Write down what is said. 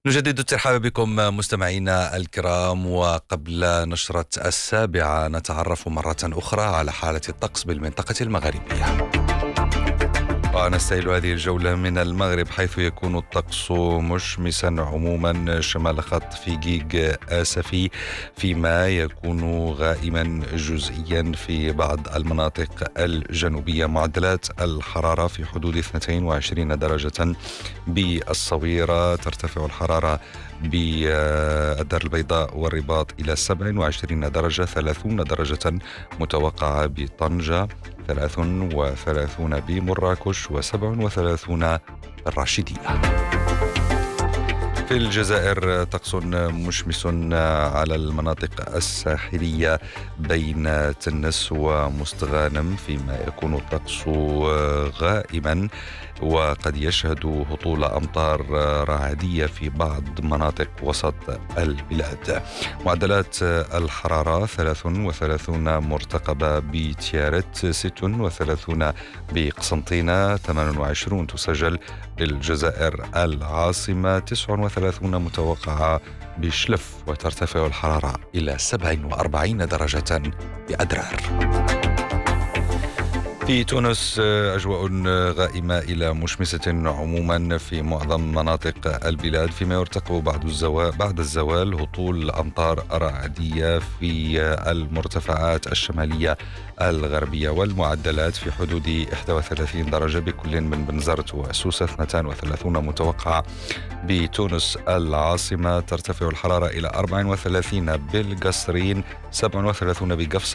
نجدد الترحاب بكم مستمعينا الكرام، وقبل نشرة 7 نتعرف مرة أخرى على حالة الطقس بالمنطقة المغربية. ونستهل هذه الجولة من المغرب، حيث يكون الطقس مشمسا عموما شمال خط فيجيج آسفي، فيما يكون غائما جزئيا في بعض المناطق الجنوبية. معدلات الحرارة في حدود 22 درجة بالصويرة، ترتفع الحرارة بالدار البيضاء والرباط إلى 27 درجة، 30 درجة متوقعة بطنجة، 33 بمراكش، و37 بالراشدية. في الجزائر طقس مشمس على المناطق الساحلية بين تنس ومستغانم، فيما يكون الطقس غائما وقد يشهد هطول أمطار رعدية في بعض مناطق وسط البلاد. معدلات الحرارة 33 مرتقبة بتيارت، 36 بقسنطينة، 28 تسجل بالجزائر العاصمة، 39 متوقعة بشلف، وترتفع الحرارة إلى 47 درجة بأدرار. في تونس أجواء غائمة إلى مشمسة عموما في معظم مناطق البلاد، فيما يرتقب بعد الزوال هطول أمطار رعدية في المرتفعات الشمالية الغربية، والمعدلات في حدود 31 درجة بكل من بنزرت وسوسة، 32 متوقعة بتونس العاصمة، ترتفع الحرارة إلى 34 بالقصرين، 37 بقفصة،